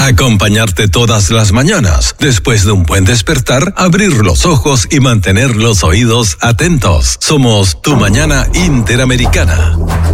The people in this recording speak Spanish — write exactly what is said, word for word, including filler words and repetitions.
Acompañarte todas las mañanas. Después de un buen despertar, abrir los ojos y mantener los oídos atentos. Somos Tu Mañana Interamericana.